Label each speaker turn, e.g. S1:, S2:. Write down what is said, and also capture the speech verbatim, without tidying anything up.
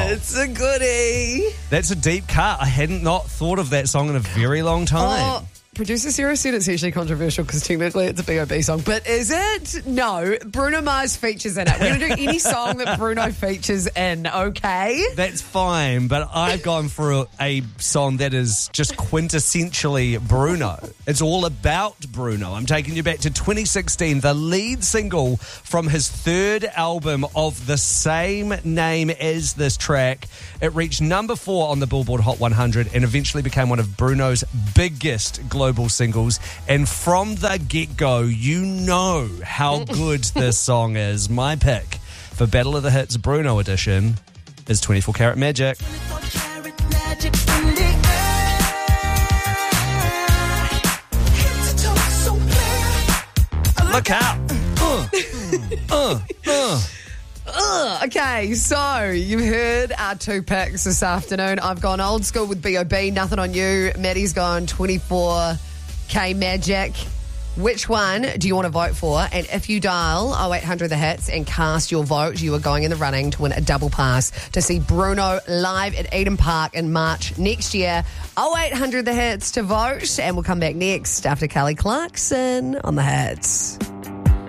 S1: It's a goodie.
S2: That's a deep cut. I hadn't not thought of that song in a very long time.
S1: Oh, producer Sarah said it's actually controversial because technically it's a B O B song. But is it? No. Bruno Mars features in it. We're going to do any song that Bruno features in, okay?
S2: That's fine, but I've gone for a, a song that is just quintessentially Bruno. It's all about Bruno. I'm taking you back to twenty sixteen, the lead single from his third album of the same name as this track. It reached number four on the Billboard Hot one hundred and eventually became one of Bruno's biggest global singles. And from the get-go, you know how good this song is. My pick for Battle of the Hits Bruno edition is twenty-four Karat Magic. Look out! Uh, uh, uh.
S1: Ugh, okay, so you've heard our two picks this afternoon. I've gone old school with B O B, Nothing on You. Maddie's gone twenty-four K Magic. Which one do you want to vote for? And if you dial oh eight hundred The Hits and cast your vote, you are going in the running to win a double pass to see Bruno live at Eden Park in March next year. oh eight hundred The Hits to vote, and we'll come back next after Kelly Clarkson on The Hits.